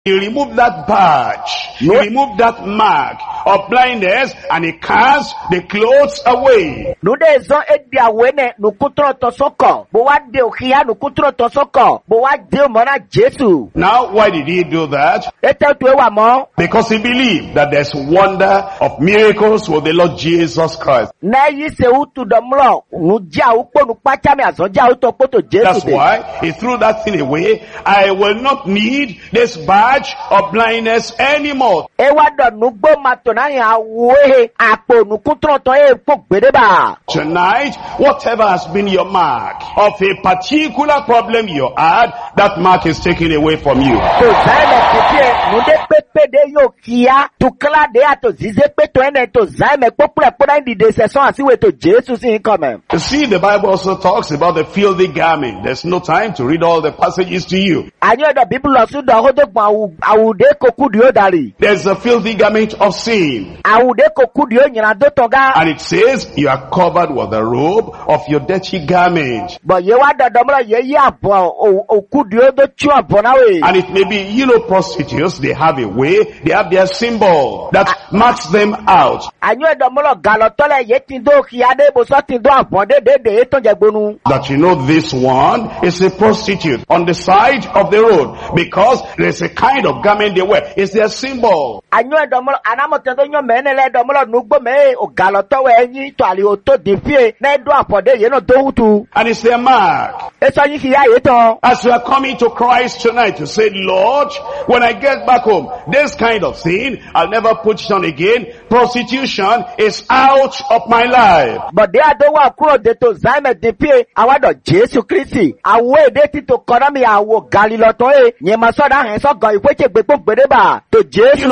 He removed that badge, he removed that mark of blindness, and he cast the clothes away. Nude zo edia wene nukutro tosoko. Bowa de okia nukutro tosoko. Bowa de mona Jesu. Now, why did he do that? Ete tuwe wa mo. Because he believed that there's wonder of miracles with the Lord Jesus Christ. Na yi se utu domlo. Nuja ukpo nukpacha me azoja uto poto Jesu. That's why he threw that thing away. I will not need this badge of blindness anymore. Ewa do nugbo matona ya wehe apo nukutro to e po gbedeba. Tonight, whatever has been your mark of a particular problem you had, that mark is taken away from you. To zaime kupie nude pepe de yo kia tukla de ato zize peto ene to zaime popula poda indi de seson asiwe to Jesu si income. You see, the Bible also talks about the filthy garment. There's no time to read all the passages to you. Anyo the Bible losu do hodo awude kokudio dari. There's a filthy garment of sin. Awude kokudio nyina do toga. And it says you are covered with the robe of your dirty garment. But ye wa dodomro ye yi abo okudio do chu abo na we. And it may be, prostitutes, they have a way, they have their symbol that marks them out. Anyo domro galotole ye tindo kiade bo so tindo abonde de eton jegbonu. That this one is a prostitute on the side of the road because there's a kind of garment they wear. It's their symbol. Anyo domro anamotendo nyo menele domro nugbo me o galoto we yin to ali oto defie na do apode ye no do hutu. And it's their mark. Eso yin kiya yeton. As you are coming to Christ tonight to say, Lord, when I get back home, this kind of sin, I'll never put it on again. Prostitution is out of my life. But they are the one kuro de to zaime defie awado Jesu Christi. Awe de ti to korami awo galiloto e nyema so da hen so go iweche gbepo gbedeba to Jesu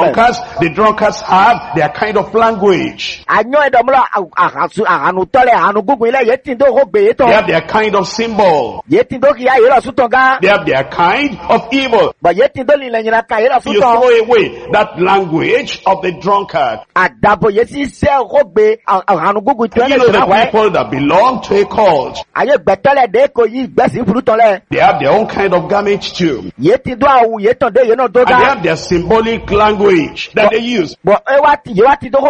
the drunkards have their kind of language. Anyo edomlo ahanu tole anu gugun ile yetindo ho gbe to. They have their kind of symbol. Yetindo ki aye lo sutonga. They have their kind of evil. But yetindo li lenyina ka ye lo suton. You throw away that language of the drunkard. Adabo yesi se ho gbe anu gugun to ele the people that belong to a cult. Aye gbetole de ko yi gbesi furu tole. They have their own kind of garment too. Yetindo awu yetonde ye no do da. And they have their symbolic language that they use. But you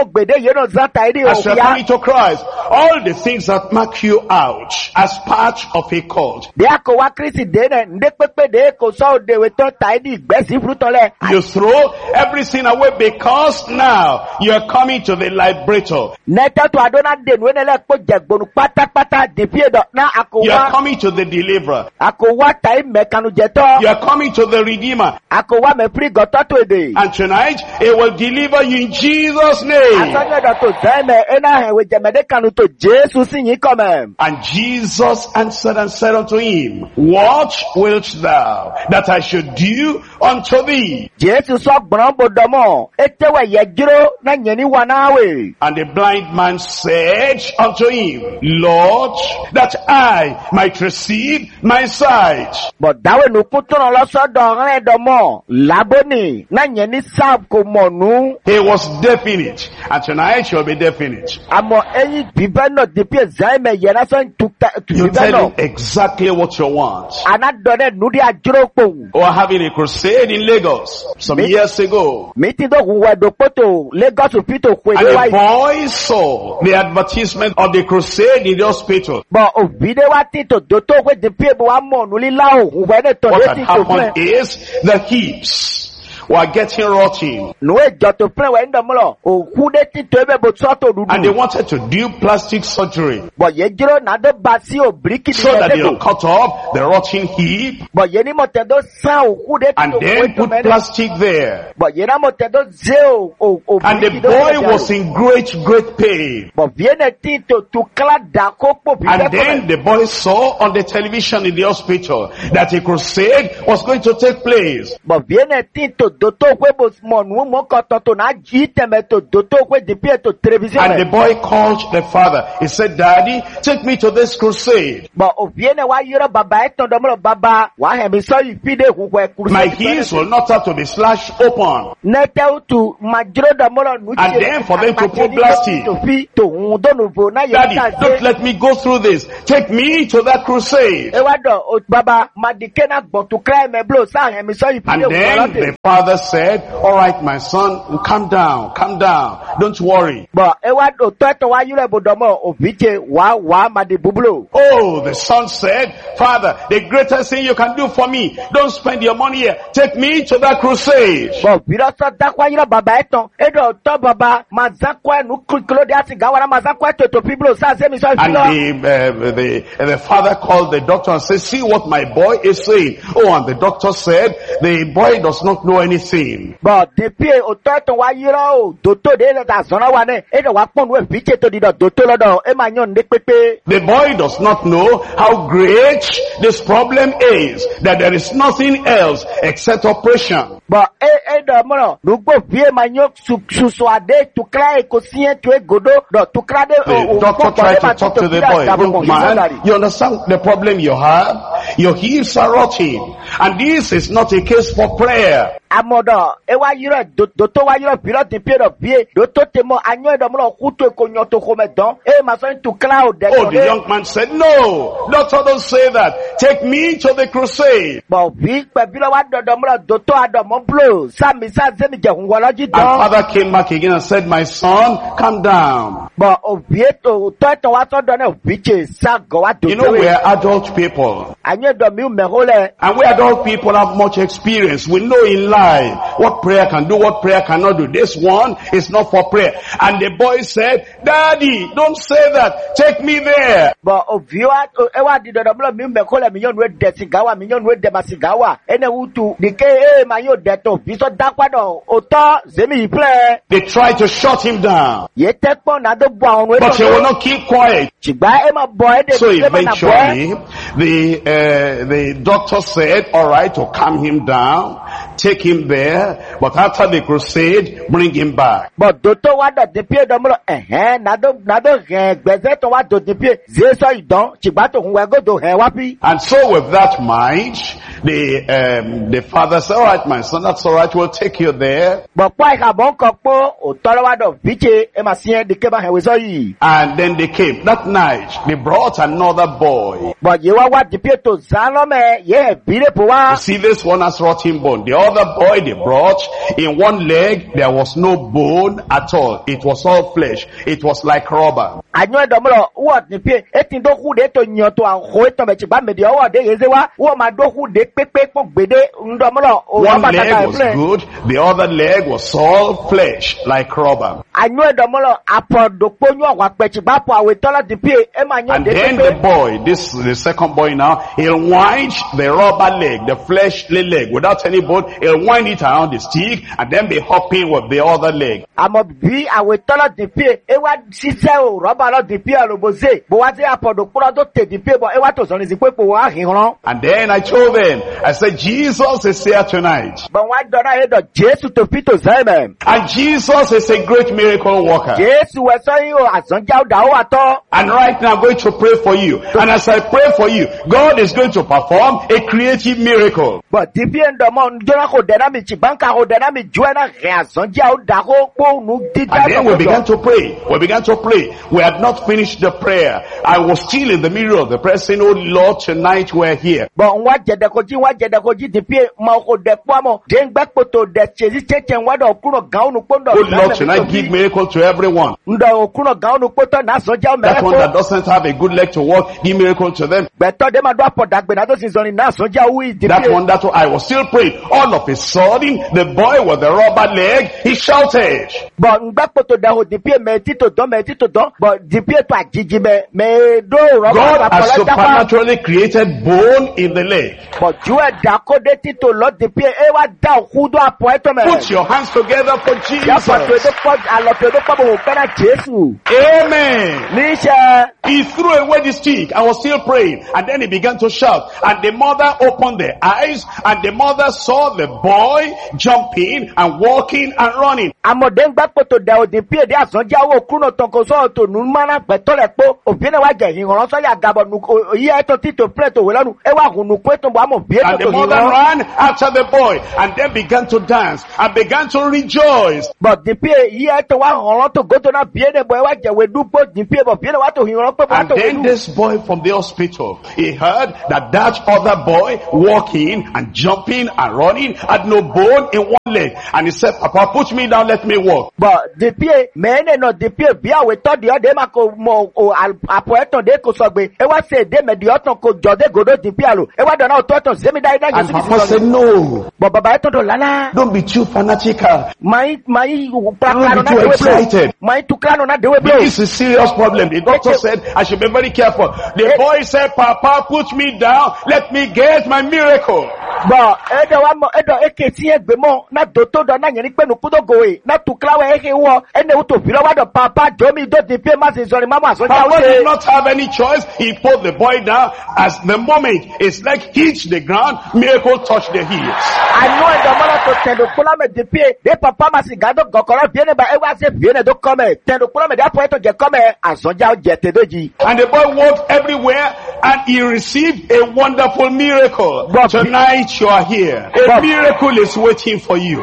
as you're coming to Christ, all the things that mark you out as part of a cult. You throw everything away because now you are coming to the liberator. You are coming to the deliverer. You are coming to the redeemer. And tonight, it will deliver you in Jesus' name. And Jesus answered and said unto him, What wilt thou that I should do unto thee? And the blind man said unto him, Lord, that I might receive my sight. But he was definite, and tonight you'll be definite. You tell him exactly what you want. Or having a crusade in Lagos some years ago, and a boy saw the advertisement of the crusade in the hospital. What had happened is the hips were getting rotten. And they wanted to do plastic surgery so that they will cut off the rotten hip and then put plastic there. And the boy was in great pain. And then the boy saw on the television in the hospital that a crusade was going to take place. doto kwe bo monu mo koto to na jiteme to doto kwe dipie to television. And the boy called the father. He said, Daddy, take me to this crusade. But oviene wa yiro baba eto domlo baba wa hemi so ifide huwe crusade. My heels will not have to be slashed open. Nete to majro domlo nuche. And then for them to put blasting. Daddy, don't let me go through this. Take me to that crusade. And then the father said, all right, my son, calm down, don't worry. Oh, the son said, Father, the greatest thing you can do for me, don't spend your money here. Take me to that crusade. And the father called the doctor and said, see what my boy is saying. Oh, and the doctor said, the boy does not know anything. But the boy does not know how great this problem is, that there is nothing else except operation. But the doctor tried to talk to the boy. Look, man, you understand the problem you have? Your hips are rotting. And this is not a case for prayer. Oh, the young man said, no, doctor, don't say that. Take me to the crusade. And father came back again and said, my son, calm down. You know, we are adult people. And we adult people have much experience. We know in life what prayer can do, what prayer cannot do. This one is not for prayer. And the boy said, Daddy, don't say that. Take me there. They tried to shut him down, but he will not keep quiet. So eventually, the doctor said, all right, to calm him down, take him there, but after the crusade, bring him back. And so with that mind, the father said, all right, my son, that's all right, we'll take you there. And then they came. That night, they brought another boy. You see, this one has rotten bone. The other boy they brought, in one leg, there was no bone at all. It was all flesh. It was like rubber. One leg was good. The other leg was all flesh, like rubber. And then the boy, the second boy now, he'll wind the rubber leg, the fleshly leg, without any bone. He'll wind it around the stick and then be hopping with the other leg. And then I told them, I said, Jesus is here tonight. And Jesus is a great miracle worker. And right now I'm going to pray for you. And as I pray for you, God is going to perform a creative miracle. And then we began to pray. We had not finished the prayer. I was still in the middle of the prayer saying, oh Lord, tonight we're here. Oh Lord, tonight give miracle to everyone. That one that doesn't have a good leg to walk, give miracle to them. That one, I was still praying. All of a sudden, the boy with the rubber leg, he shouted. God has supernaturally created bone in the leg. Put your hands together for Jesus. Amen. He threw away the stick and was still praying. And then he began to shout. And the mother opened their eyes, and the mother saw the boy jumping and walking and running. And the mother ran after the boy and then began to dance and began to rejoice. And then this boy from the hospital, he heard that other boy walking and jumping and running had no bone in one leg. And he said, Papa, put me down, let me walk. But the and Papa said, no, don't be too fanatical. Don't be too excited. This is a serious problem. The doctor said I should be very careful. The boy said, Papa, put me down, let me get my miracle. Papa did not have any choice. He put the boy down. As the moment his leg hit the ground, miracle touched the heels. And the boy walked everywhere and he received a wonderful miracle. Tonight you are here. A miracle is waiting for you.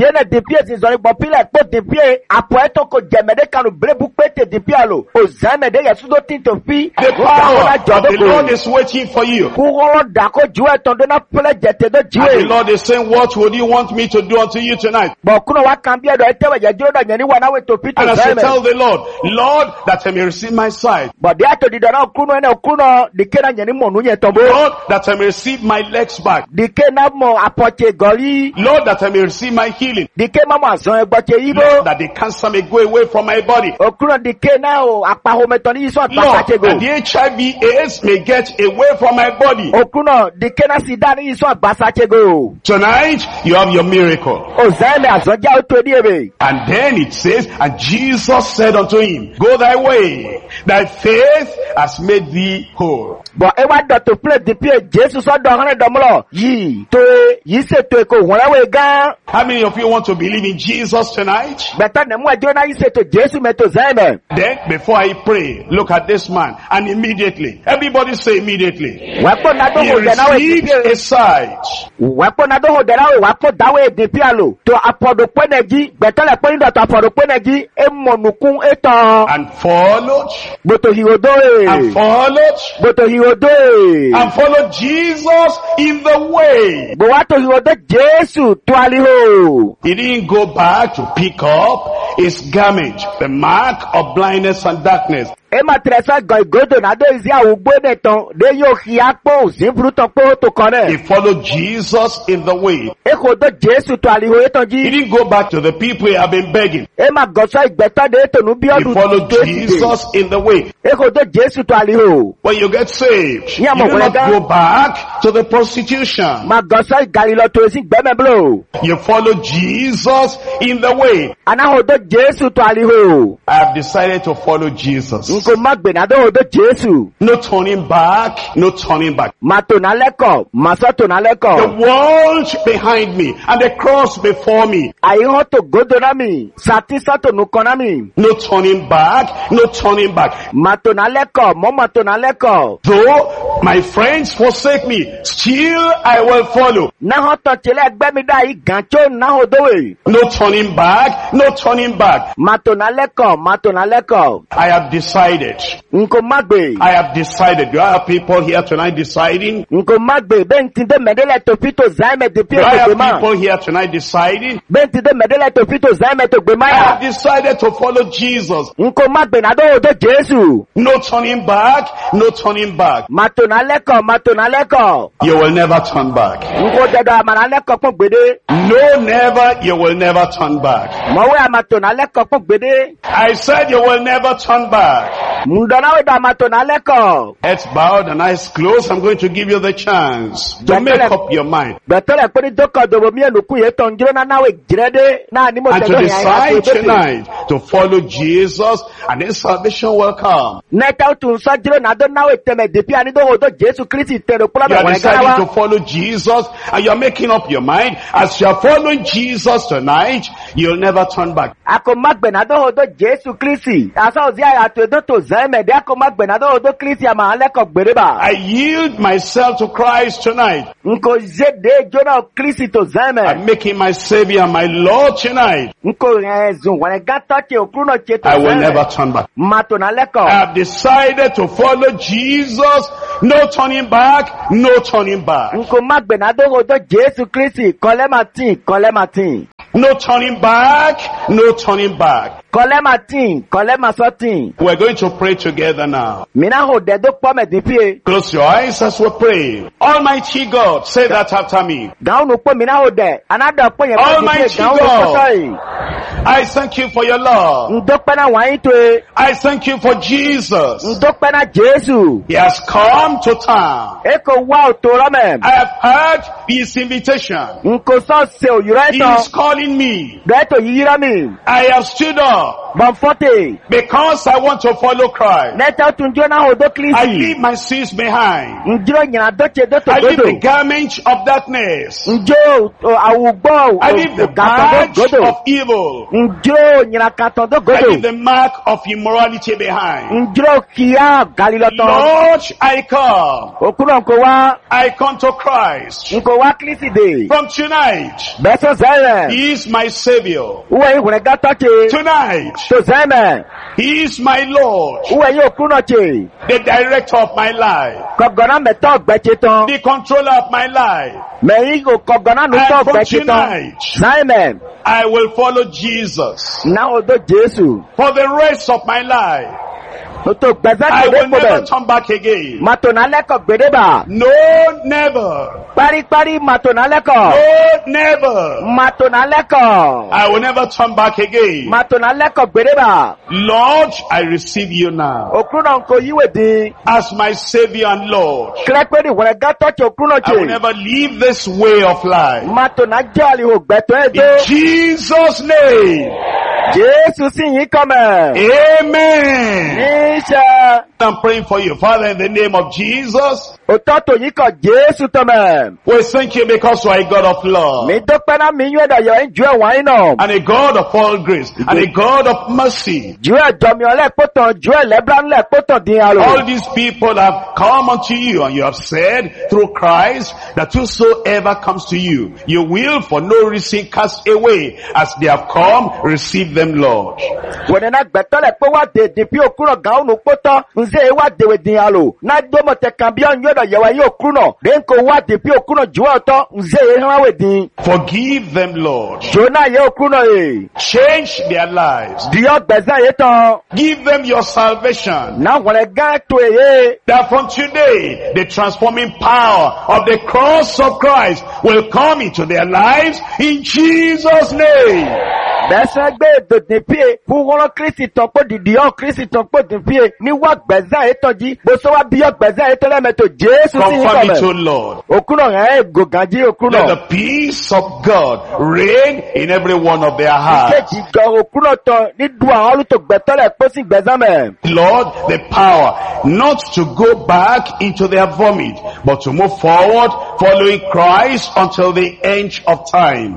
The power of the Lord is waiting for you. And the Lord is saying, what would you want me to do unto you tonight? And I say, tell the Lord, that I may receive my sight. Lord, that I may receive my legs back. Lord, that I may receive my healing. Lord, that the cancer may go away from my body. Lord, that the HIV/AIDS may get away from my body. Tonight, you have your miracle. And then it says, and Jesus said unto him, go thy way, thy faith has made thee whole. How many of you want to believe in Jesus tonight? Then, before I pray, look at this man, and immediately, everybody say immediately, he received a sight. And followed, and followed Jesus in the way. He didn't go back to pick up his garment, the mark of blindness and darkness. He followed Jesus in the way. He didn't go back to the people he had been begging. He followed Jesus in the way. When you get saved, you do not go back to the prostitution. You follow Jesus in the way. I have decided to follow Jesus. No turning back, no turning back. The world behind me and the cross before me. No turning back, no turning back. Though my friends forsake me, still I will follow. No turning back, no turning back. I have decided. I have decided. Do I have people here tonight deciding? Do I have people here tonight deciding? I have decided to follow Jesus. No turning back, no turning back. You will never turn back. No, never, you will never turn back. I said you will never turn back. Heads bowed and eyes closed. I'm going to give you the chance to make up your mind. And to decide tonight to follow Jesus, and then salvation will come. You are deciding to follow Jesus, and you're making up your mind. As you're following Jesus tonight, you'll never turn back. I yield myself to Christ tonight. I'm making my Savior and my Lord tonight. I will never turn back. I have decided to follow Jesus. No turning back, no turning back. No turning back, no turning back. We're going to pray together now. Close your eyes as we pray. Almighty God, say that after me. Almighty God, I thank you for your love. I thank you for Jesus. He has come to town. I have heard his invitation. He is calling me. I have stood up because I want to follow Christ. I leave my sins behind. I leave the garment of darkness. I leave the badge of evil. I leave the mark of immorality behind. Lord, I come. I come to Christ. From tonight, He is my Savior. Tonight, He is my Lord, the director of my life, the controller of my life. And from tonight, I will follow Jesus for the rest of my life. I will never turn back again. No, never. No, never. I will never turn back again. Lord, I receive you now as my Savior and Lord. I will never leave this way of life. In Jesus' name. Amen. I'm praying for you, Father, in the name of Jesus. We thank you because you are a God of love, and a God of all grace, and a God of mercy. All these people have come unto you, and you have said through Christ that whosoever comes to you, you will for no reason cast away. As they have come, receive them, Lord. Forgive them, Lord. Change their lives. Give them your salvation. That from today, the transforming power of the cross of Christ will come into their lives in Jesus' name. Confirm it, O Lord. Let the peace of God reign in every one of their hearts. Lord, the power not to go back into their vomit, but to move forward, following Christ until the end of time.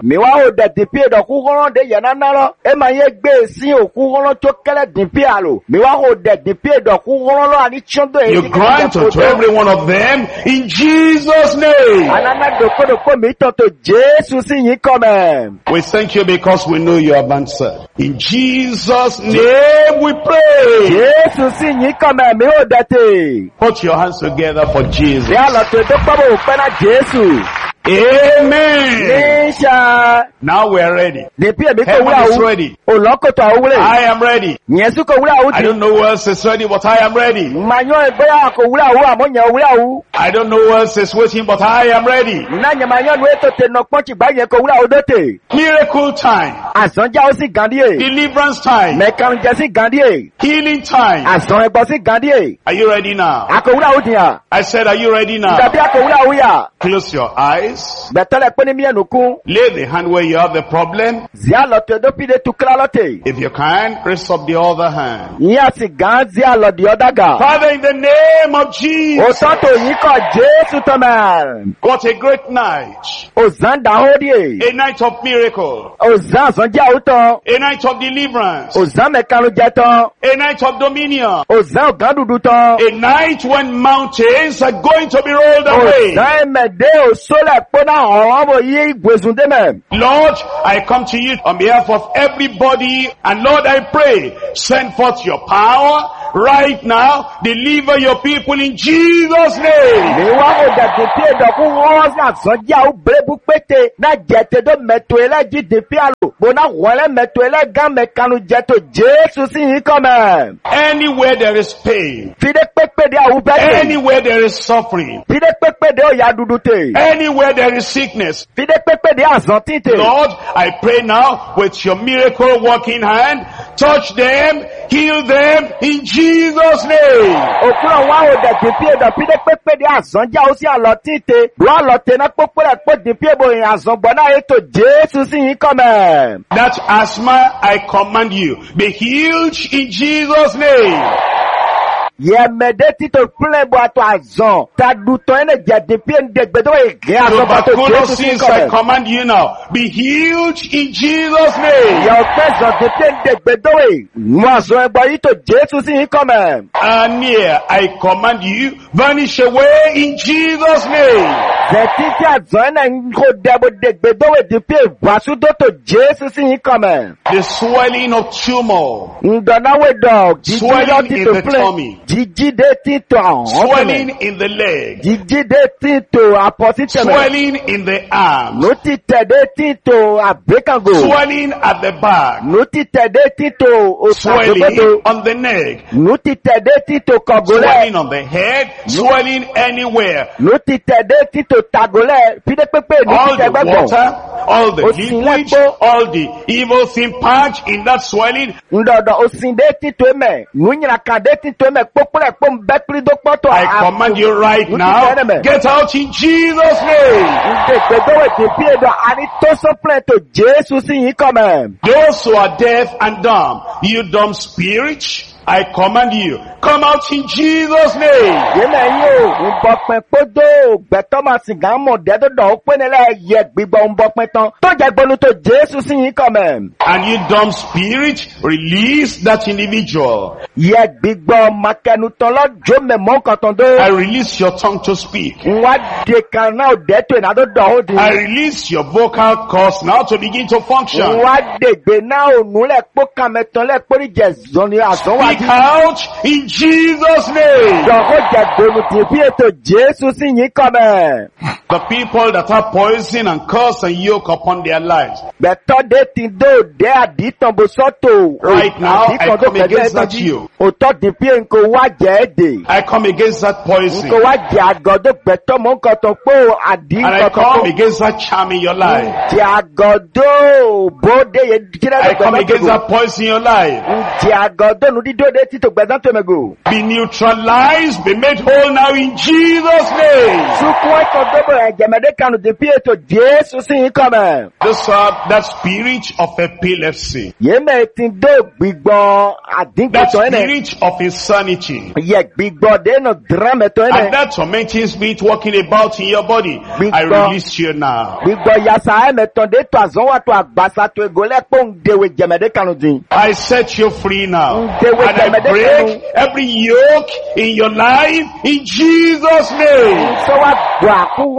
You grant unto every one of them in Jesus' name. We thank you because we know you have answered. In Jesus' name we pray. Put your hands together for Jesus. Amen. Nisha. Now we are ready. Depuis Heaven is ready. Olokoto awule. I am ready. Nyesu ko wula I uti. don't know who else is ready, but I am ready. Manyo eboya ko wula wu amonya wula wu. I don't know who else is waiting, but I am ready. Na nyamanyo nwe to te no ponchi gba yen ko wula odote. Miracle time. Asanja o si gandie. Deliverance time. Mekan je si gandie. Healing time. Asan egbo si gandie. Are you ready now? Ako wula uti ya. I said, are you ready now? Dabi ako wula wu ya. Close your eyes. Betole pe ni mi enukun. Lay the hand where you have the problem. Zia lote do pide tu kla lote. If you can, raise up the other hand. Iya si gan zia lo di odaga. Father, in the name of Jesus. Ototo yi ko Jesu to man. What a great night. Ozan da hodie. A night of miracle. Ozan sanja uton. A night of deliverance. Ozan mekanu jeton. A night of dominion. Ozan gandudu ton. A night when mountains are going to be rolled away. Ozan mede o sole pona oran bo yi gwezunde me. Lord, I come to you on behalf of everybody, and Lord, I pray, send forth your power right now. Deliver your people in Jesus' name. Ni wa o da de pe do ku wo sa sanja o brebu pete na jete do meto ele ji de pe alo. Bona wole meto ele gan mekanu jeto Jesu si yin come. Anywhere there is pain, Fide pepe de awu bete. anywhere there is suffering, Fide pepe de o ya dudu te. anywhere there is sickness, Fide pepe de azan tinte. Lord, I pray now with your miracle working hand, touch them, heal them in Jesus' name. Okura wa o da de pe do fide pepe de azan ja o si alo tinte. Do alo te na popo le po de pe bo yin azan bona eto Jesu si yin come. That asthma, I command you, be healed in Jesus' name. Ye mede tito plebo ato azan. Ta duto ene jade pe ndegbe do e ge azan ba to Jesu si yin Tuberculosis, I come. command you now, be healed in Jesus' name. Ye o peso de pe ndegbe do e. Mu azan egbo yi to Jesu si yin come. Anemia, I command you, vanish away in Jesus' name. Zetiti azan ene nko debo degbe do e de pe vasu do to Jesu si yin come. The swelling of tumor, Ndonawe dog. swelling in the tummy, Jijide tito ahon. swelling in the leg, Jijide tito apositeme. swelling in the arm, Noti tede tito abrekango. swelling at the back, Noti tede tito swelling osagogodo. on the neck, Noti tede tito kogole. swelling on the head, swelling anywhere. Noti tede tito tagole. Pide pepe All noti the tegbegbo. water, all the liquid, Osilepo. all the evil thing packed in that swelling, Ndodo osinde tito eme. Nunyina kade tito eme. Popule pom bekli do poto. I command you right now, get out in Jesus' name. Ndedowe te piedo ani toso pleto Jesu si yin come. Those who are deaf and dumb, you dumb spirit, I command you, come out in Jesus' name. Yeme yo, unbokpen podo, beto ma singa mo dedo do penele ye gbigbo unbokpen ton. To je gbonu to Jesu si yin come. And you dumb spirit, release that individual. Ye gbigbo makenu ton lo jo me mon kan ton do. I release your tongue to speak. Nwa de kan na o de to na do do ho di. I release your vocal cords now to begin to function. Nwa de gbe na o nu le po kan me ton le pori je zoni aso wa Speak out in Jesus' name. do ho je gbonu ti pi to Jesu si yin come. The people that have poison and curse and yoke upon their lives. Beto de ti do de aditan bo soto. Right now, I come against that yoke. Oto di pi nko wa je de. I come against that poison. Nko wa je agodo beto mo nkan to po adi And I nkan come to. against that charm in your life. Je agodo bode ye kire I do come against go. that poison in your life. Je agodo nu di do de ti to gbedan to me go. Be neutralized, be made whole now in Jesus' name. Suku e ko do bo ejemede kanu di pi to Jesu si yin come. That spirit of epilepsy, Ye me ti do gbigbo adin that to ene. spirit of insanity, Ye gbigbo de no drama to and ene. that tormenting spirit walking about in your body, I release you now. Gbigbo yasa e me ton de to azon wa to agbasa to egole pon dewe jemede kanu din. I set you free now. And Dewe I jemede break every yoke in your life in Jesus' name. so wa gba ku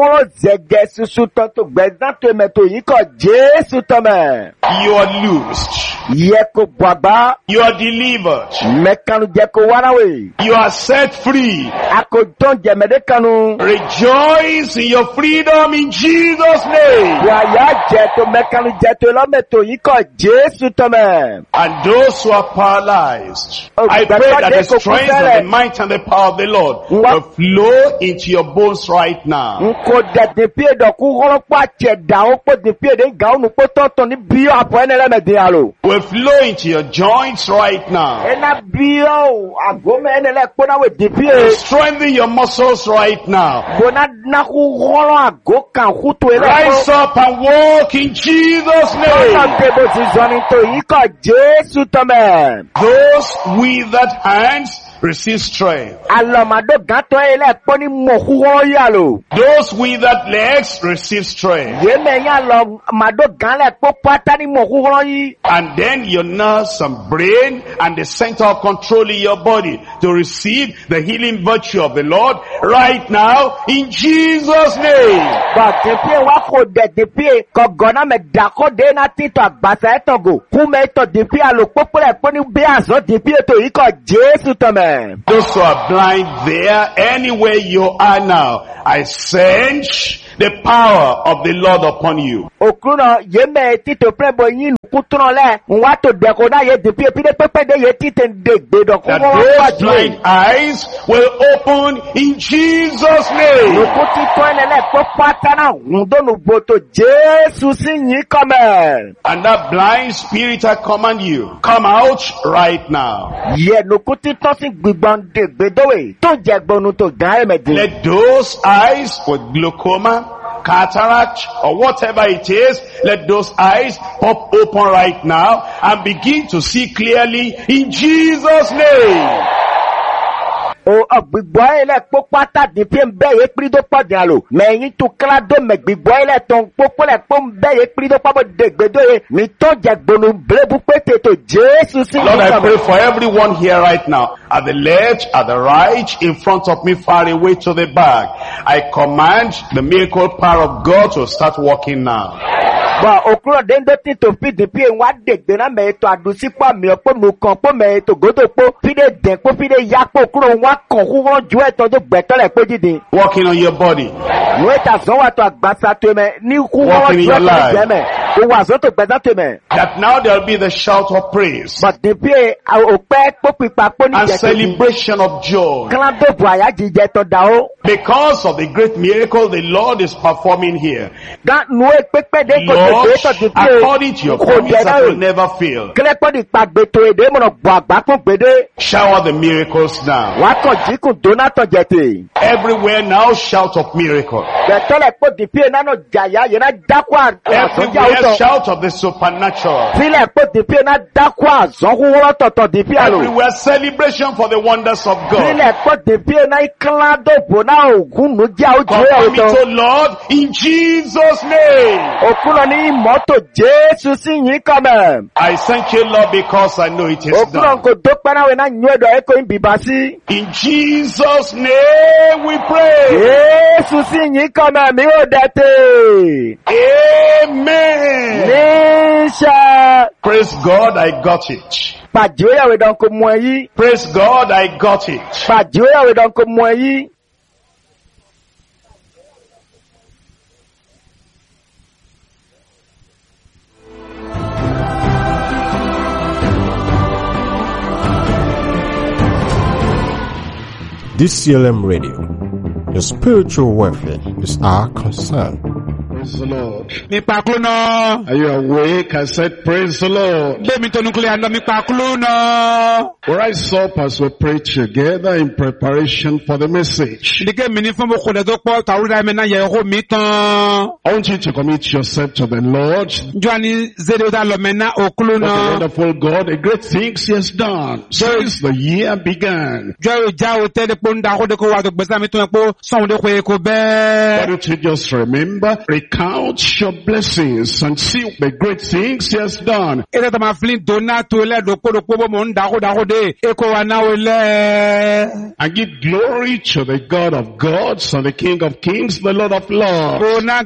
wọ́n zẹ̀gẹ̀ susu tán tó gbẹ̀dán tó mẹ́tò yìí kọ̀ Jésù tán mẹ́. You are loosed. Yẹ kó bàbá. You are delivered. Mẹ́kanu jẹ́ kó wáráwé. You are set free. A kò tán jẹ̀mẹ́dẹ́ kanu. Rejoice in your freedom in Jesus' name. Wàyà jẹ́ tó mẹ́kanu jẹ́ tó lọ́mẹ́tò yìí kọ̀ Jésù tán mẹ́. And those who are paralyzed, I pray that the strength and the might and the power of the Lord will flow into your bones right now. Nko dẹ̀dẹ̀ pie dọ̀kú họ́lọ́pọ̀ àtẹ̀dá ó pọ̀ dẹ̀ pie dẹ̀ gàún ní pọ̀ tọ̀tọ̀ ní bíọ́ àpọ̀ ẹnẹ́lẹ́mẹ̀dẹ̀ àlò. Will flow into your joints right now. Ẹna bíọ́ àgọ́mẹ̀ ẹnẹ́lẹ́ kpọ́nà wẹ̀ dẹ̀ pie. Strengthen your muscles right now. Bona naku họ́lọ́ àgọ́ kan kútu ẹlẹ́. Rise up and walk in Jesus' name. Ọ̀nà tẹ̀bọ̀ ti zọ́ni tó yìí kọ̀ Jésù tọ́mẹ̀. Those withered hands receive strength. Alọ́màdó gàtọ́ ẹlẹ́ kpọ́ ní mọ̀kú họ́lọ́ yà lò. Those withered legs receive strength. Yémẹ̀ yà lọ màdó gàlẹ̀ kpọ́ pátá ní mọ̀kú họ́lọ́ yìí. And then your nerves and brain and the center of control in your body to receive the healing virtue of the Lord right now in Jesus' name. But depuis wa ko de depuis ko gona me da ko de na tito agbasa etogo ku me to depuis alo popole po ni be azo depuis to iko Jesu to me. Those who are blind there, anywhere you are now, I send the power of the Lord upon you. Okuno yeme tito prebo yin kutron le nwa to de ko na ye depuis pi de pepe de ye titen de gbe do ko That those blind eyes will open in Jesus' name. No kuti to ele ko pata na ndo no boto Jesu sin yin come. And that blind spirit I command you, come out right now. Ye no kuti to sin gbigban de gbedowe to je gbonu to gan emedi. Let those eyes with glaucoma, cataract, or whatever it is, let those eyes pop open right now and begin to see clearly in Jesus' name. O gbigbo ele popata de pem be e prido padin alo me yin to kla do me gbigbo ele ton popole pom be e prido pabo de gbedo e mi to je gbonu blebu pete to Jesus. Lord, I pray for everyone here right now, at the left, at the right, in front of me, far away to the back. I command the miracle power of God to start working now. Ba okuro dendo ti to fi de pi wa de gbe na me to adusi pa mi opo nu kan po me to godo po fi de den po fi de ya po okuro wa kan hu won ju e to do gbeto le pe didin. Working on your body. Weta so wa to agbasa to me ni hu won ju e to me. O wa so to gbesa to me. That now there will be the shout of praise. But de pi o pe po pipa po ni and celebration of joy. Kan do bu aya jije to da o. Because of the great miracle the Lord is performing here. That no e pepe de ko Lord, according to your promise that will never fail. Shower the miracles now. Everywhere now shout of miracle. Everywhere shout of the supernatural. Everywhere celebration for the wonders of God. Confirm it, O Lord, in Jesus' name. I thank you, Lord, because I know it is done. In Jesus' name we pray. Amen. Praise God, I got it. Praise God, I got it. DCLM Radio, your spiritual welfare is our concern. Praise the Lord. Are you awake? I said, praise the Lord. Rise up as we pray together in preparation for the message. I want you to commit yourself to the Lord. The wonderful God, the great things He has done since the year began. Why don't you just remember, recap count your blessings and see the great things he has done. And give glory to the God of gods and the King of kings, the Lord of lords.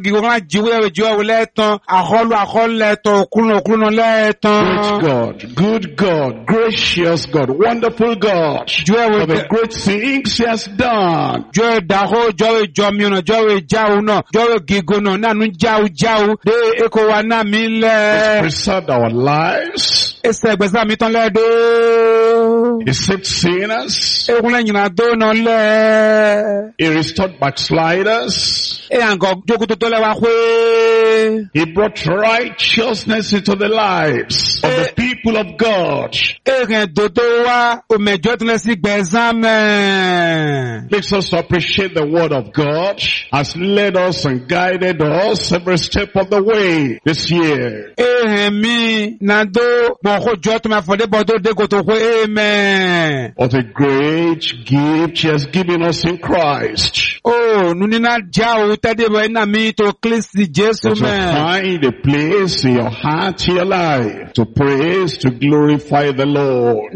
Great God, gracious God, wonderful God, for the great things he has done. He's preserved our lives. He saved sinners. He restored backsliders. He brought righteousness into the lives of the people of God. Makes us to appreciate the word of God has led us and guided us every step of the way this year. What a great gift he has given us in Christ. To find a place in your heart, in your life, to praise, to glorify the Lord.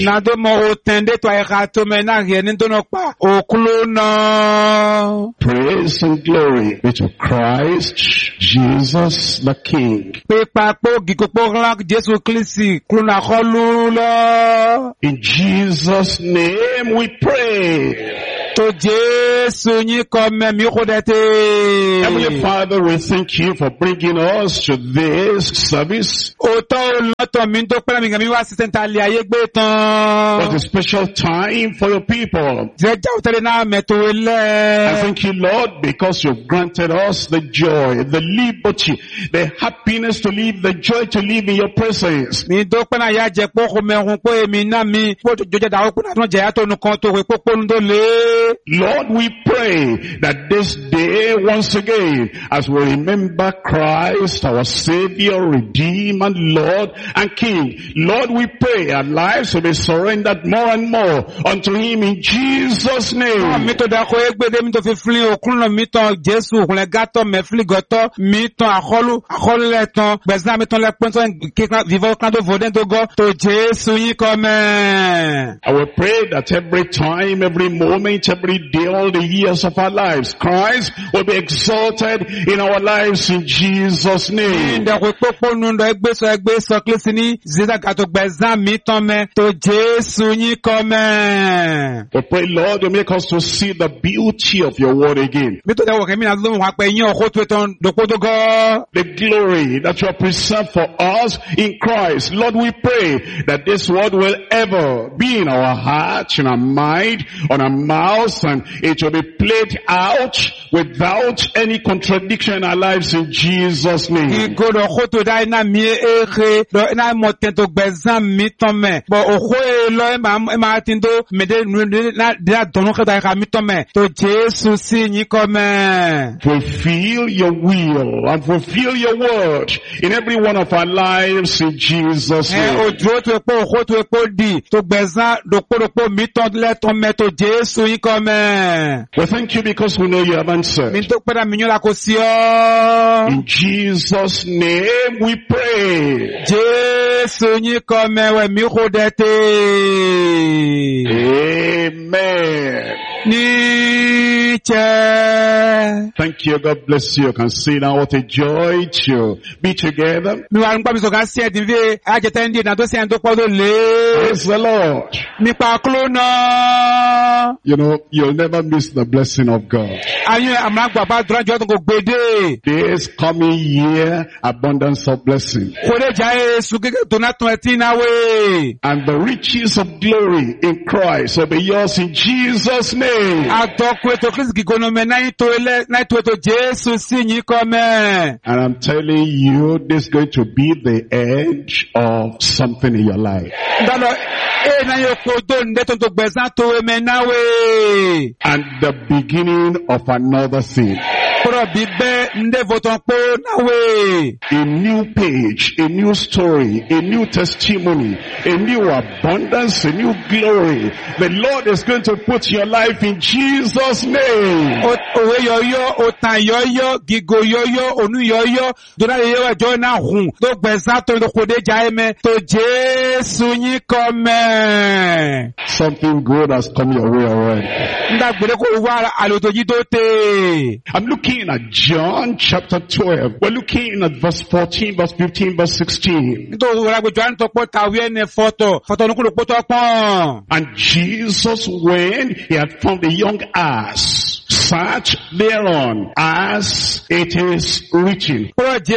Praise and glory be to Christ Jesus the King. In Jesus' name we pray. Heavenly Father, we thank you for bringing us to this service. What a special time for your people. I thank you, Lord, because you've granted us the joy, the liberty, the happiness to live, the joy to live in your presence. Lord, we pray that this day, once again, as we remember Christ, our Savior, Redeemer, Lord, and King, Lord, we pray our lives will be surrendered more and more unto Him in Jesus' name. I will pray that every time, every moment, every day, all the years of our lives, Christ will be exalted in our lives in Jesus' name. We pray, Lord, you make us to see the beauty of your word again. The glory that you have preserved for us in Christ. Lord, we pray that this word will ever be in our heart, in our mind, on our mouths, and it will be played out without any contradiction in our lives in Jesus' name. Fulfill your will and fulfill your word in every one of our lives in Jesus' name. We thank you because we know you have answered. In Jesus' name we pray. Amen. Thank you. God bless you. You can see now what a joy to be together. Praise the Lord. You know, you'll never miss the blessing of God. This coming year, abundance of blessing. And the riches of glory in Christ will be yours in Jesus' name. And I'm telling you, this is going to be the end of something in your life. And the beginning of another thing. A new page, a new story, a new testimony, a new abundance, a new glory. The Lord is going to put your life in Jesus' name. Something good has come your way already. I'm looking at John chapter 12. We're looking at verse 14, verse 15, verse 16. And Jesus, when he had found a young ass, sat thereon, as it is written.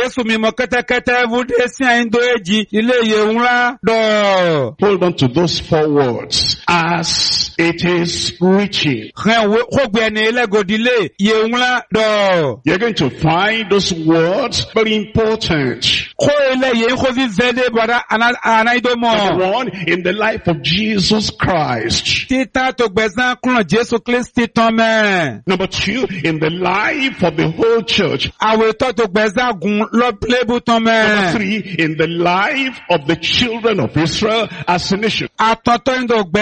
Hold on to those 4 words. As it is written. You're going to find those words very important. Number 1, in the life of Jesus Christ. Number 2, in the life of the whole church. Number 3, in the life of the children of Israel as a nation. Number 4,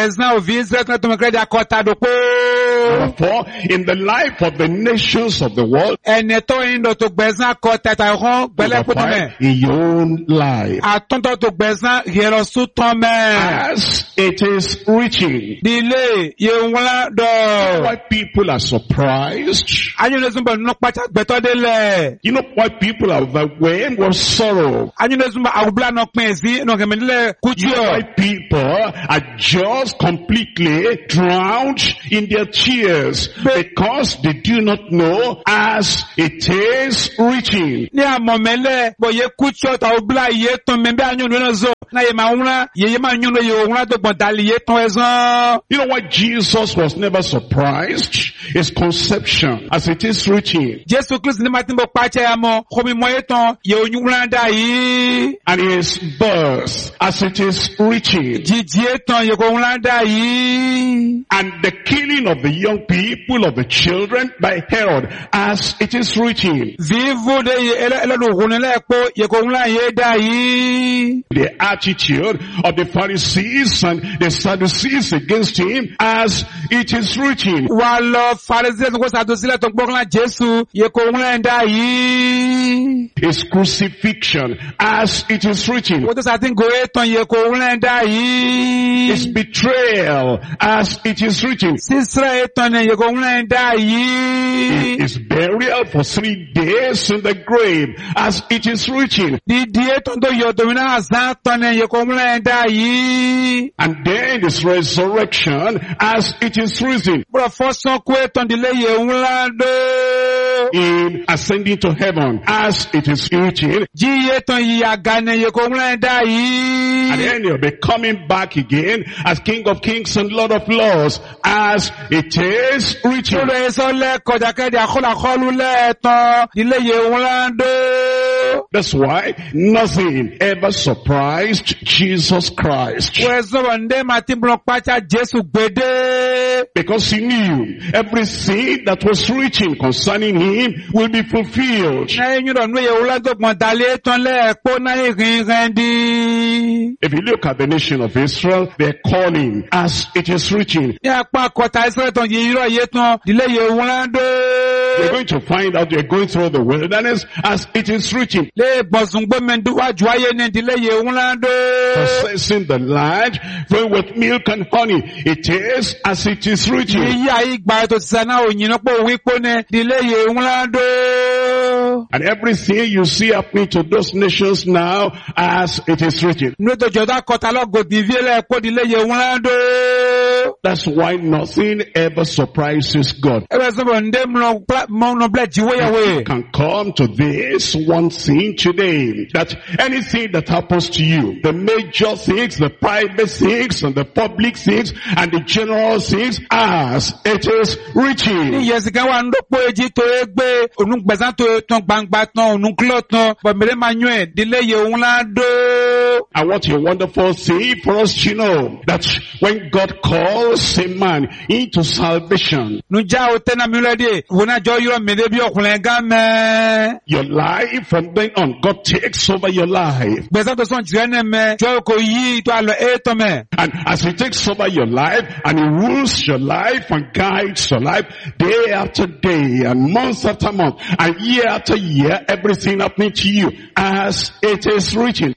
in the life of the nations of the world. Number 5, in your own life. As it is written. Why people are surprised? You know why people are overwhelmed with sorrow? You know why people are just completely drowned in their tears? Because they do not know as it is written. You know why Jesus was never surprised? His conception, as it is written. And his birth, as it is written. And the killing of the young people, of the children, by Herod, as it is written. The attitude of the Pharisees and the Sadducees against him, as it is written. His crucifixion, as it is written. His betrayal, as it is written. His burial for 3 days in the grave, as it is written. And then his resurrection, as it is written. In ascending to heaven, as it is written. And then he'll be coming back again as King of Kings and Lord of Lords, as it is written. That's why nothing ever surprised Jesus Christ. Because he knew everything that was written concerning him will be fulfilled. If you look at the nation of Israel, they're calling, as it is written. You're going to find out you're going through the wilderness, as it is written. Possessing the land, flowing with milk and honey. It is as it is written. And everything you see happening to those nations now, as it is written. That's why nothing ever surprises God. You can come to this one thing today, that anything that happens to you, the major things, the private things, and the public things, and the general things, as it is written. And what a wonderful thing for us to know, that when God calls, calls a man into salvation. Your life from then on, God takes over your life. And as He takes over your life and He rules your life and guides your life day after day and month after month and year after year, everything happening to you as it is written.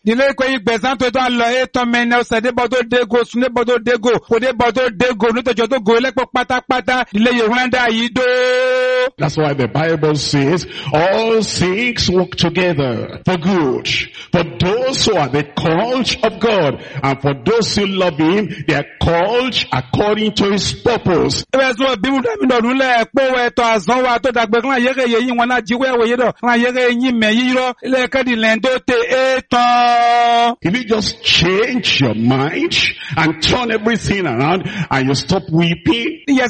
That's why the Bible says all things work together for good for those who are the called of God, and for those who love Him, they are called according to His purpose. If you just change your mind and turn everything around and you stop weeping and you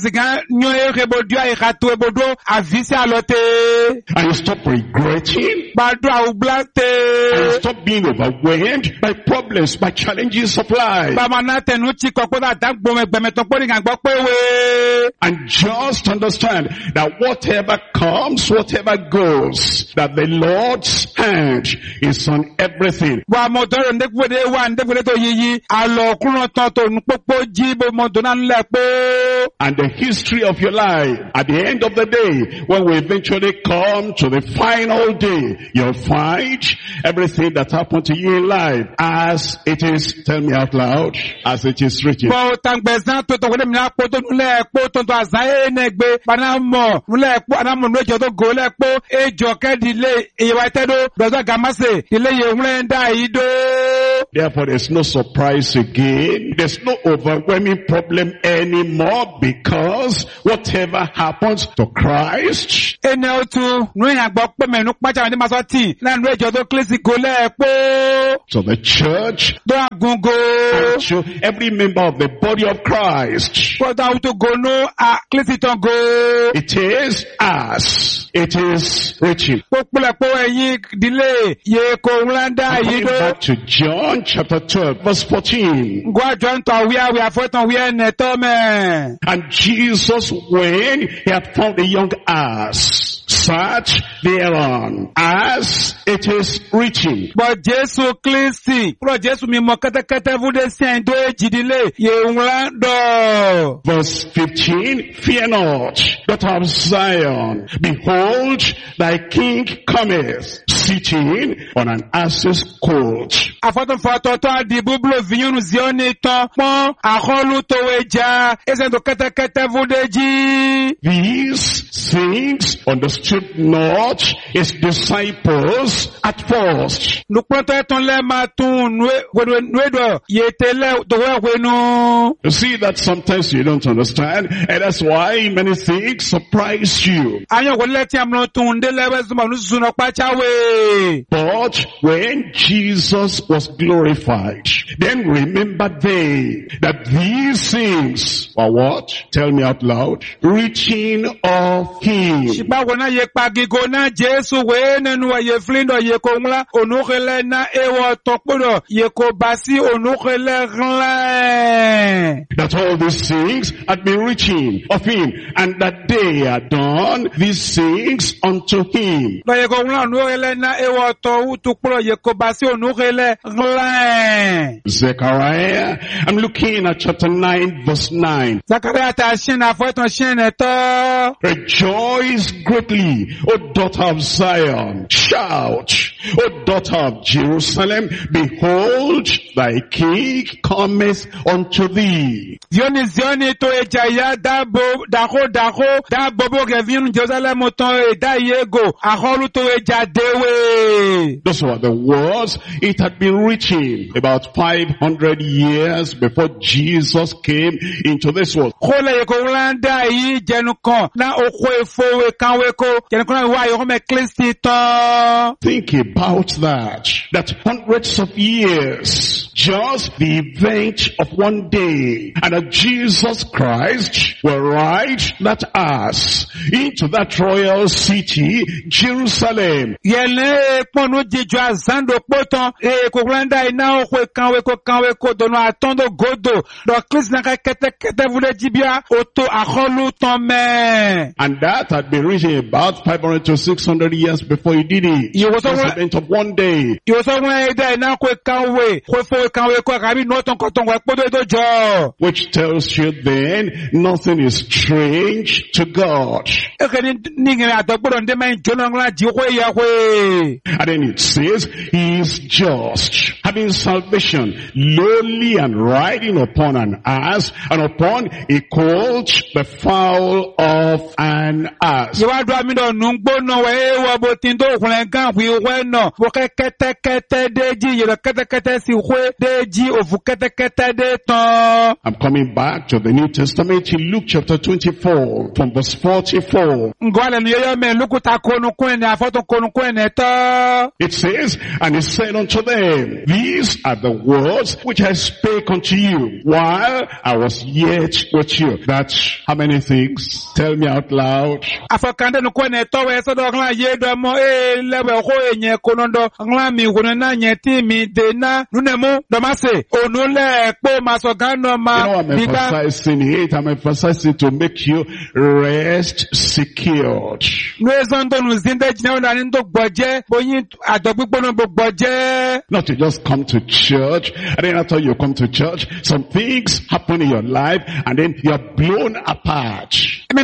stop regretting and you stop being overwhelmed by problems, by challenges of life, and just understand that whatever comes, whatever goes, that the Lord's hand is on everything. And the history of your life, at the end of the day, when we eventually come to the final day, you'll find everything that happened to you in life as it is, tell me out loud, as it is written. Therefore, there's no surprise again. There's no overwhelming problem anymore, because whatever happens to Christ, to the church, to every member of the body of Christ, it is as it is written. Coming back to John chapter 12 verse 14. And Jesus, when He had found a young ass, sat thereon, as it is written. But Jesus Christi, verse 15, fear not, daughter of Zion, behold, thy king cometh, sitting on an ass's colt. These things understood not His disciples at first. You see that sometimes you don't understand, and that's why many things surprise you. But when Jesus was glorified, then remember they that these things were what? Tell me out loud. Written of Him. That all these things had been written of Him, and that they had done these things unto Him. Zechariah, I'm looking at chapter 9 verse 9. Rejoice greatly, O daughter of Zion. Shout, O daughter of Jerusalem. Behold, thy king cometh unto these were the words. It had been written about 500 years before Jesus came into this world. Think about that. That hundreds of years just the event of one day, and that Jesus Christ will ride that ass into that royal city, Jerusalem. Yele ponu jijo azando poto koglanda ina ko kanwe ko dono atondo godo do Christ na kete vule jibia oto akholu tome. And that had been written about 500 to 600 years before he did it. It was the event of one day. Which tells you then nothing is strange to God. And then it says he is just, having salvation, lowly and riding upon an ass, and upon a colt, the fowl of an ass. I'm coming back to the New Testament in Luke chapter 24 from verse 44. It says, and he said unto them, these are the words which I spake unto you while I was yet with you. That's how many things? Tell me out loud. I'm emphasizing it. I'm emphasizing to make you rest secured. Not to just come to church, and then after you come to church, some things happen in your life, and then you're blown apart. You're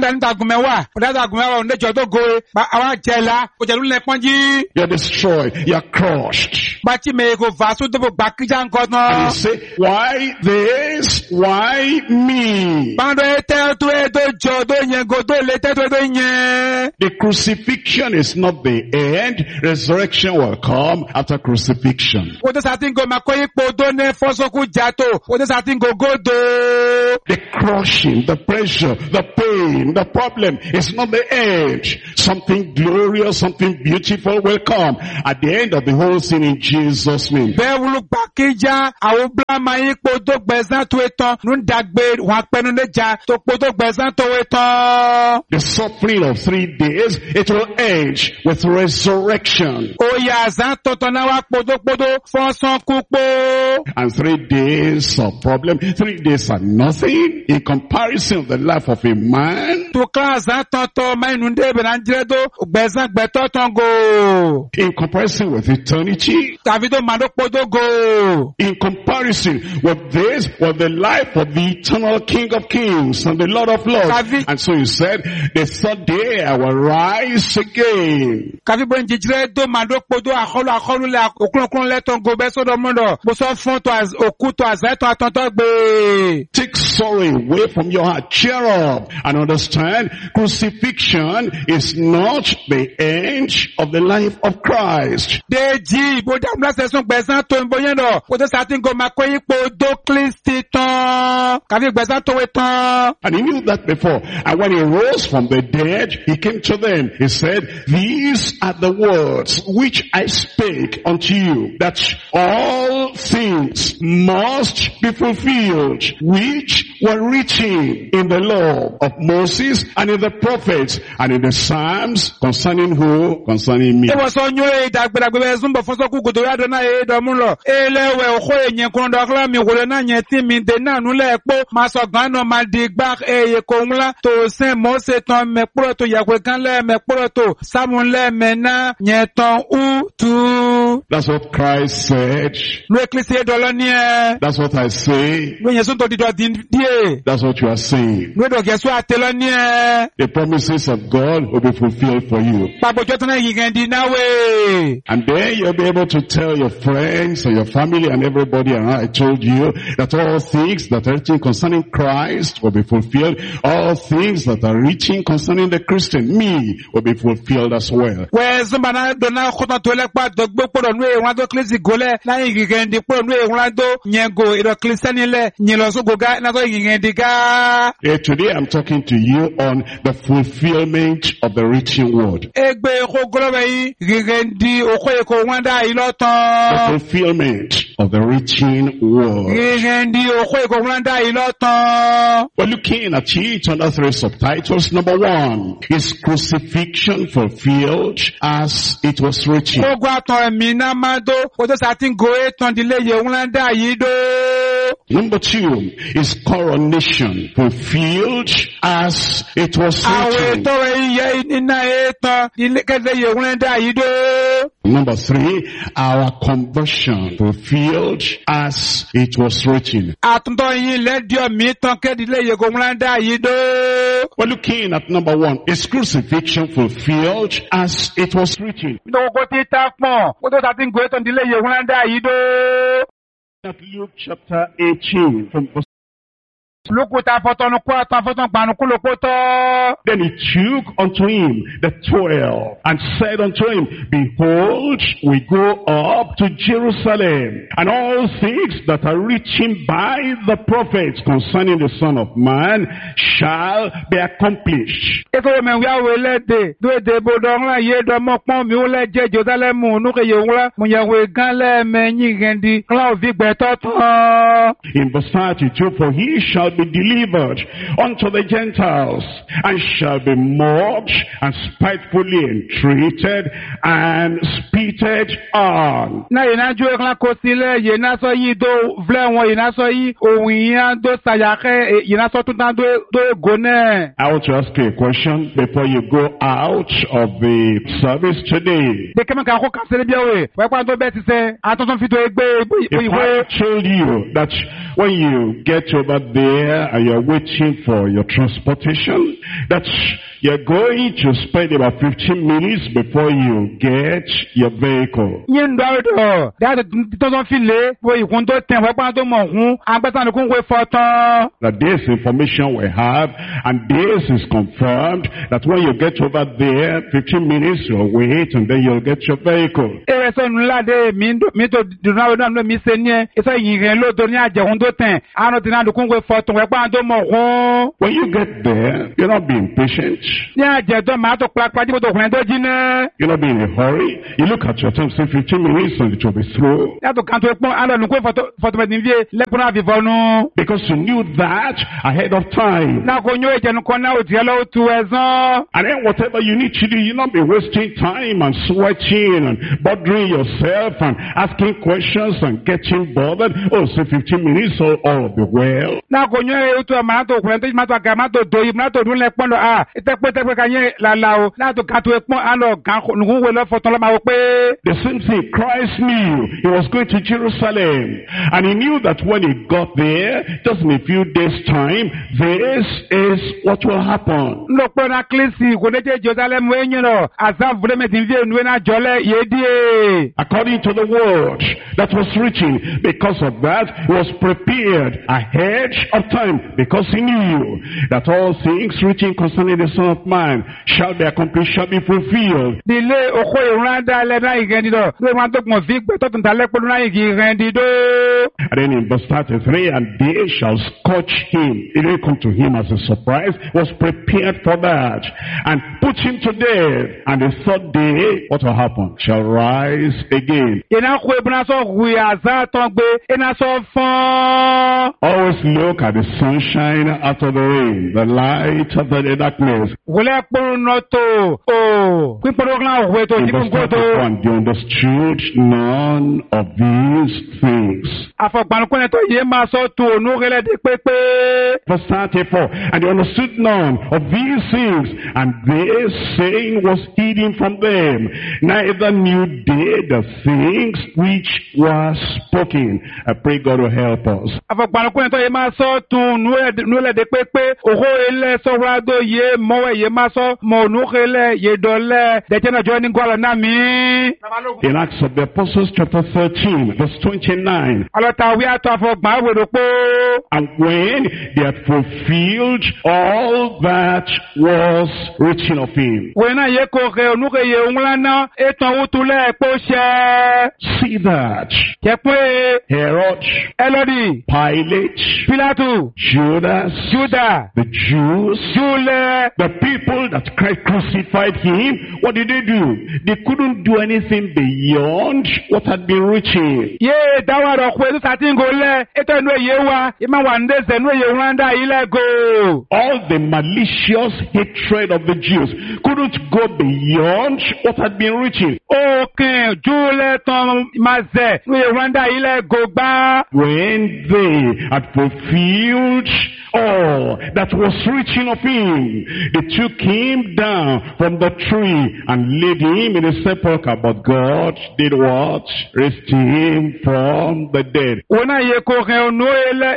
destroyed. You're crushed. And you say, why this? Why me? The crucifixion is not the end. Resurrection will come after crucifixion. The crushing, the pressure, the pain, the problem is not the end. Something glorious, something beautiful will come at the end of the whole thing in Jesus' name. The suffering of 3 days, it will end with resurrection. And 3 days of problem, 3 days are nothing in comparison of the life of a man. In comparison with eternity. In comparison with this, with the life of the eternal King of Kings and the Lord of Lords. And so he said, the third day I will rise again. Take sorrow away from your heart. Cheer up and understand, crucifixion is not the end of the life of Christ. And he knew that before. And when he rose from the dead, he came to them. He said, these are the words which I spake unto you, that all things must be fulfilled, which were written in the law of Moses and in the prophets and in the Psalms concerning who? Concerning me. That's what Christ said. That's what I say. That's what you are saying. The promises of God will be fulfilled for you. And then you'll be able to tell your friends and your family and everybody, and I told you that all things that are written concerning Christ will be fulfilled. All things that are written concerning the Christian, me, will be fulfilled as well. poro nu e wando klisi gole na ngendi poro nu e wando nyengo iro Christian le nyelo so goga na go ngendi ga. Today I'm talking to you on the fulfillment of the written word. Egbe ko golobe yi ngendi okoye ko wanda ilotan. The fulfillment of the written word. Ngendi okoye ko wanda ilotan. We're looking at it under 3 subtitles. Number 1 is crucifixion fulfilled as it was written. Number 2 is coronation fulfilled as it was written. Number 3, our conversion fulfilled as it was written. We're looking at number 1, is crucifixion fulfilled as it was written. At Luke chapter 18 from verse. Then he took unto him the 12 and said unto him, Behold, we go up to Jerusalem, and all things that are written by the prophets concerning the Son of Man shall be accomplished. In verse 32, for he shall be delivered unto the Gentiles, and shall be mocked, and spitefully entreated, and spitted on. I want to ask you a question before you go out of the service today. If I told you that when you get over there and you're waiting for your transportation, that you're going to spend about 15 minutes before you get your vehicle. That this information we have, and this is confirmed, that when you get over there, 15 minutes you'll wait and then you'll get your vehicle. When you get there, you're not being patient. You're not being in a hurry. You look at your time, say 15 minutes and it will be through. Because you knew that ahead of time. And then whatever you need to do, you'll not be wasting time and sweating and bothering yourself and asking questions and getting bothered. Oh, say 15 minutes, so all will be well. The same thing Christ knew. He was going to Jerusalem, and he knew that when he got there, just in a few days' time, this is what will happen. According to the word that was written, because of that, he was prepared ahead of time, because he knew that all things written concerning the Son of Man shall be accomplished, shall be fulfilled. And then in verse 33, and they shall scourge him. It didn't come to him as a surprise. He was prepared for that. And put him to death. And the 3rd day, what will happen? Shall rise again. Always look at the sunshine after the rain, the light after the darkness. In verse 31, they understood none of these things. Verse 34, and they understood none of these things, and this saying was hidden from them. Neither knew they the things which were spoken. I pray God will help us. ye maso mo nukhele ye dole de tena joining kwala nami. In Acts of the Apostles chapter 13 verse 29. Alota wi ato afogba weropo. And when they had fulfilled all that was written of him. Wena ye koke onuke ye unlana eton utule poshe. See that Kepwe Herod, Elodi, Pilate, Pilatu, Judas, Judah, the Jews, Jule, the people that Christ crucified him, what did they do? They couldn't do anything beyond what had been written. Ye dawaro kwedu satingole eto enu yewa ima wandeze enu ye uranda ile go. All the malicious hatred of the Jews couldn't go beyond what had been written. Okay, Jule ton maze enu ye uranda ile go ba. When they had fulfilled all that was written of him, they took him down from the tree and laid him in a sepulchre. But God did what? Raised him from the dead. Ona ye koke ono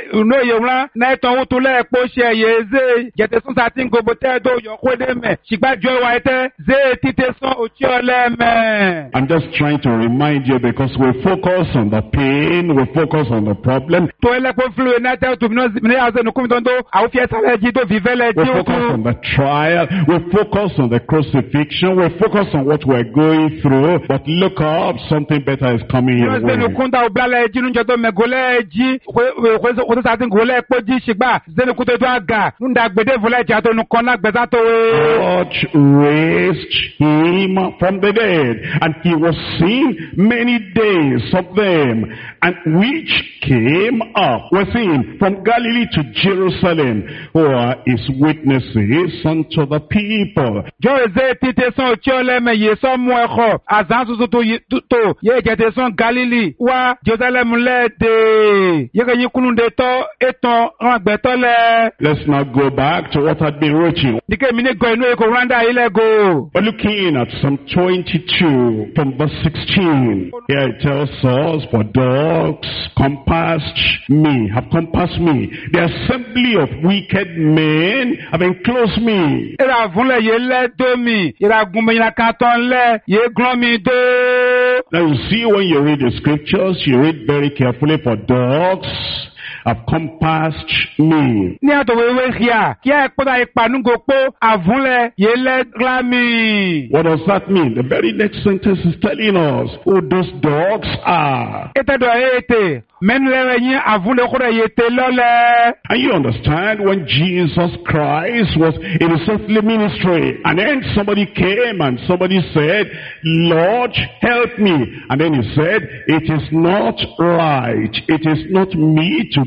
ye ura na eton utule poshe yeze jete son satingo bote do yo kwede me shigba jo wa ete ze tite son ochiole me. I'm just trying to remind you because we focus on the pain, we focus on the problem. To ele ko flu na te to me aze no kumitondo au fiesta le ji to vivele We ji focus on the trial, we focus on the crucifixion, we focus on what we're going through, but look up, something better is coming your way. no kunda oblale ji njo to me gole ji ko satin gole po ji shigba zenu kuto to aga nda gbede vole ji ato nu kona gbeza to we. God raised him from the dead, and he was seen many days of them, and which came up with him from Galilee to Jerusalem, who are his witnesses unto the people. Jose tite son chiole me ye son mwecho azan to ye jete son Galilee wa Jerusalem le de ye ganyi kununde to eton angbeto le. Let's now go back to what had been written. Dike mine go inu eko randa ile go. We're looking at Psalm 22 from verse 16. Here it tells us, for dogs have compassed me. The assembly of wicked men have enclosed me. Ira vunle ye le do mi. Ira gunme ina katon le ye glon mi do. Now you see, when you read the scriptures, you read very carefully. For dogs have compassed me. Ni ato wewe kia kia ekpoda ekpanungo po avunle ye le glami. What does that mean? The very next sentence is telling us who those dogs are. Ete do ete men lewe yin avunle kore yete lole. And you understand, when Jesus Christ was in his earthly ministry, and then somebody came and somebody said, Lord, help me. And then he said, it is not right. It is not me to